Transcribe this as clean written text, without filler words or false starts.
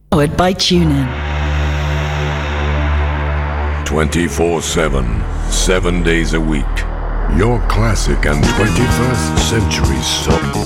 Powered by TuneIn. 24/7, 7 days a week. Your classic and 21st century soul.